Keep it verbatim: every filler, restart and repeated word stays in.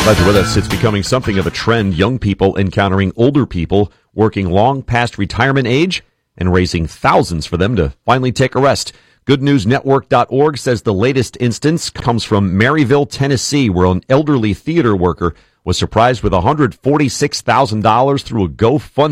Glad you're with us. It's becoming something of a trend. Young people encountering older people working long past retirement age and raising thousands for them to finally take a rest. good news network dot org says the latest instance comes from Maryville, Tennessee, where an elderly theater worker was surprised with one hundred forty-six thousand dollars through a GoFundMe.